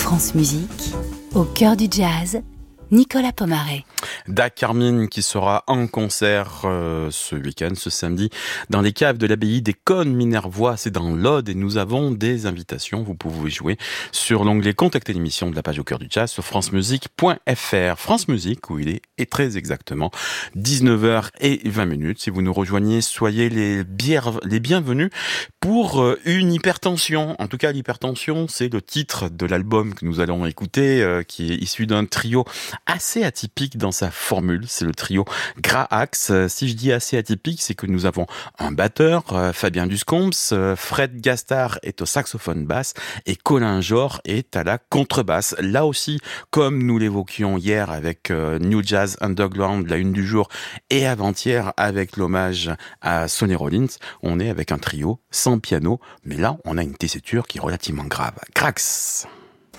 France Musique, au cœur du jazz, Nicolas Pomarez. Da Carmine qui sera en concert ce week-end, ce samedi, dans les caves de l'abbaye des Cônes Minervois, c'est dans l'Aude, et nous avons des invitations. Vous pouvez jouer sur l'onglet Contacter l'émission de la page au cœur du jazz sur francemusique.fr. France Musique, où il est très exactement 19h20. Si vous nous rejoignez, soyez les bienvenus pour une hypertension. En tout cas, l'hypertension, c'est le titre de l'album que nous allons écouter, qui est issu d'un trio assez atypique dans sa formule, c'est le trio Graax. Si je dis assez atypique, c'est que nous avons un batteur, Fabien Duscombs, Fred Gastard est au saxophone basse et Colin Jor est à la contrebasse. Là aussi, comme nous l'évoquions hier avec New Jazz Underground, la une du jour, et avant-hier avec l'hommage à Sonny Rollins, on est avec un trio sans piano, mais là on a une tessiture qui est relativement grave. Graax.